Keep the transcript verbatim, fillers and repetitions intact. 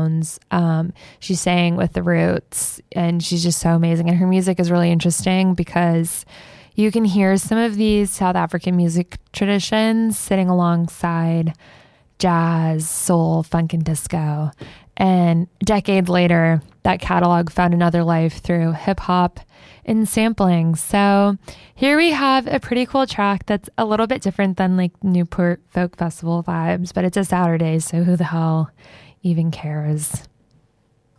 Jones. Um, she sang with the Roots, and she's just so amazing. And her music is really interesting because you can hear some of these South African music traditions sitting alongside jazz, soul, funk, and disco. And decades later, that catalog found another life through hip hop and sampling. So here we have a pretty cool track that's a little bit different than like Newport Folk Festival vibes, but it's a Saturday, so who the hell even cares?